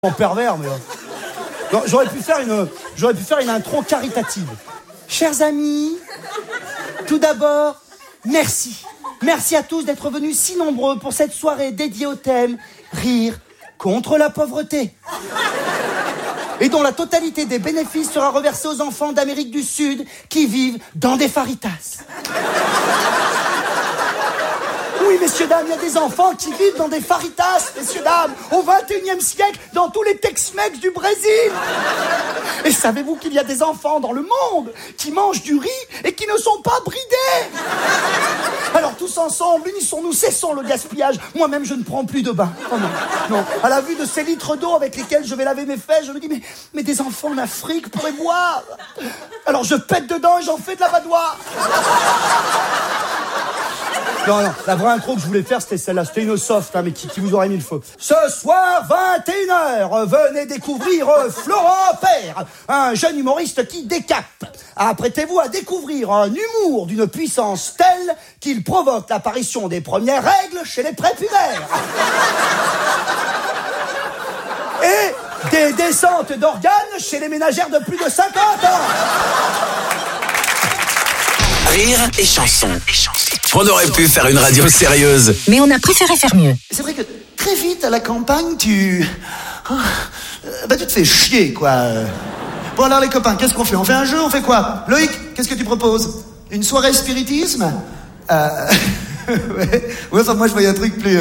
En pervers, mais... Non, j'aurais pu faire une intro caritative. Chers amis, tout d'abord, merci. Merci à tous d'être venus si nombreux pour cette soirée dédiée au thème « Rire contre la pauvreté ». Et dont la totalité des bénéfices sera reversée aux enfants d'Amérique du Sud qui vivent dans des faritas. Oui, messieurs, dames, il y a des enfants qui vivent dans des faritas, messieurs, dames, au XXIe siècle, dans tous les Tex-Mex du Brésil. Et savez-vous qu'il y a des enfants dans le monde qui mangent du riz et qui ne sont pas bridés? Alors, tous ensemble, unissons-nous, cessons le gaspillage. Moi-même, je ne prends plus de bain. Oh non, non. À la vue de ces litres d'eau avec lesquels je vais laver mes fesses, je me dis, mais des enfants en Afrique pourraient boire. Alors, je pète dedans et j'en fais de la badoie. Non, la vraie intro que je voulais faire, c'était celle-là. C'était une soft, mais qui vous aurait mis le feu. Ce soir, 21h, venez découvrir Florent Père, un jeune humoriste qui décape. Apprêtez-vous à découvrir un humour d'une puissance telle qu'il provoque l'apparition des premières règles chez les prépubères. Et des descentes d'organes chez les ménagères de plus de 50 ans. Rire et chanson. On aurait pu faire une radio sérieuse, mais on a préféré faire mieux. C'est vrai que très vite à la campagne, tu te fais chier, quoi. Bon alors les copains, qu'est-ce qu'on fait? On fait un jeu, on fait quoi? Loïc, qu'est-ce que tu proposes? Une soirée spiritisme? Ouais, enfin moi je voyais un truc plus...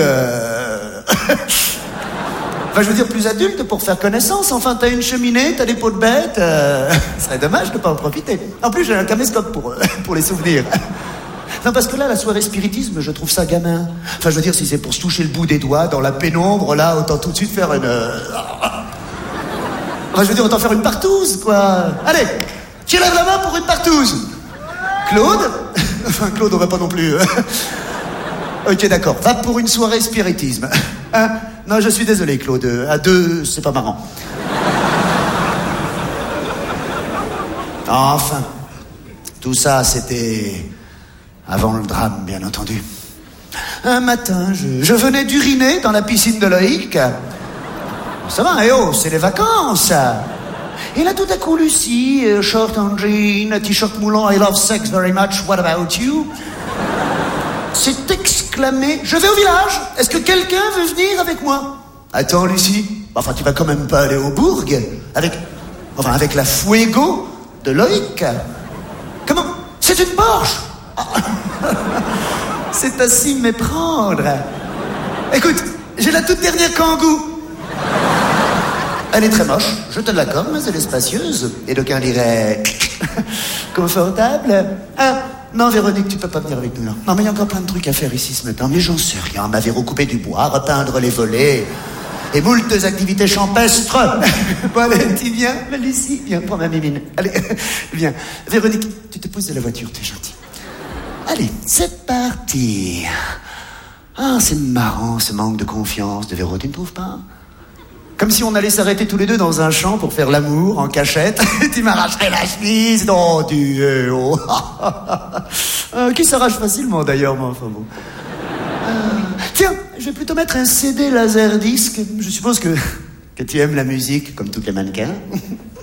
Enfin, je veux dire, plus adulte pour faire connaissance. Enfin, t'as une cheminée, t'as des pots de bêtes. Ce serait dommage de pas en profiter. En plus, j'ai un caméscope pour les souvenirs. Non, parce que là, la soirée spiritisme, je trouve ça gamin. Enfin, je veux dire, si c'est pour se toucher le bout des doigts dans la pénombre, là, autant tout de suite faire une... Enfin, je veux dire, autant faire une partouze, quoi. Allez, qui lève la main pour une partouze? Claude? Enfin, Claude, on va pas non plus... Ok, d'accord. Va pour une soirée spiritisme. Hein? Non, je suis désolé, Claude. À deux, c'est pas marrant. Enfin, tout ça, c'était avant le drame, bien entendu. Un matin, je venais d'uriner dans la piscine de Loïc. Ça va, c'est les vacances. Et là, tout à coup, Lucie, short en jean, t-shirt moulant, I love sex very much, what about you? s'est exclamé: je vais au village, est-ce que quelqu'un veut venir avec moi? Attends, Lucie, enfin tu vas quand même pas aller au bourg avec la Fuego de Loïc. Comment? C'est une Porsche. C'est à s'y méprendre. Écoute, j'ai la toute dernière Kangoo. Elle est très moche, je te l'accorde, mais elle est spacieuse. Et d'aucuns diraient confortable. Ah, non, Véronique, tu peux pas venir avec nous, là. Non, mais il y a encore plein de trucs à faire ici ce matin. Mais j'en sais rien. M'avait recoupé du bois, repeindre les volets et moultes activités champestres. Bon, allez, tu viens, Lucie, viens, prends ma mimine. Allez, viens. Véronique, tu te poses de la voiture, t'es gentil. Allez, c'est parti. Ah, c'est marrant, ce manque de confiance de Véro, tu ne trouves pas? Comme si on allait s'arrêter tous les deux dans un champ pour faire l'amour en cachette. Tu m'arracherais la chemise, non, tu es oh. Qui s'arrache facilement d'ailleurs, mais enfin bon. Tiens, je vais plutôt mettre un CD laserdisc. Je suppose que tu aimes la musique, comme toutes les mannequins.